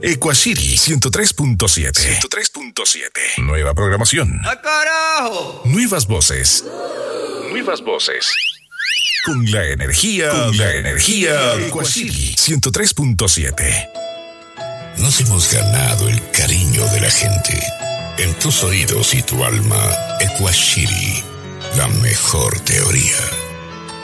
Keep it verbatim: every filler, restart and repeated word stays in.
Equashiri ciento tres punto siete. ciento tres punto siete. Nueva programación. ¡Ah, carajo! Nuevas voces. Nuevas voces. Con la energía, con la energía Equashiri ciento tres punto siete. Nos hemos ganado el cariño de la gente. En tus oídos y tu alma, Equashiri, la mejor teoría.